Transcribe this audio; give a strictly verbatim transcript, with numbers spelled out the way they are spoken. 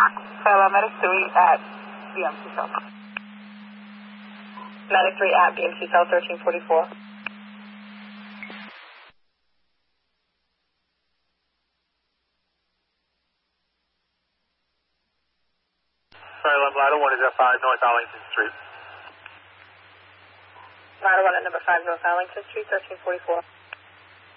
Hello, Medic three at B M C cell. Medic three at B M C cell thirteen forty-four. Sorry, Ladder one is at five North Arlington Street. Ladder one at number five North Arlington Street, thirteen forty-four.